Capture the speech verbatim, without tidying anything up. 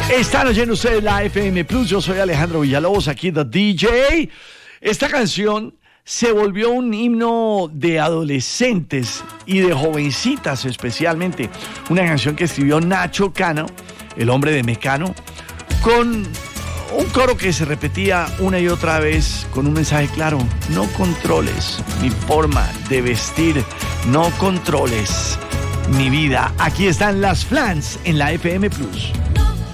Están oyendo ustedes la F M Plus, yo soy Alejandro Villalobos, aquí The D J. Esta canción se volvió un himno de adolescentes y de jovencitas especialmente. Una canción que escribió Nacho Cano, el hombre de Mecano, con un coro que se repetía una y otra vez con un mensaje claro: no controles mi forma de vestir, no controles mi vida. Aquí están las Flans en la F M Plus.